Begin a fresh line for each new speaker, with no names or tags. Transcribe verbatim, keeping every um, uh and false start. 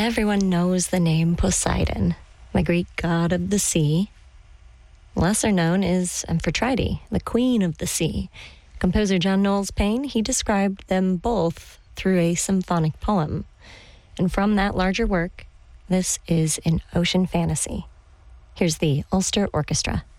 Everyone knows the name Poseidon, the Greek god of the sea. Lesser known is Amphitrite, the queen of the sea. Composer John Knowles Paine, he described them both through a symphonic poem. And from that larger work, this is an ocean fantasy. Here's the Ulster Orchestra.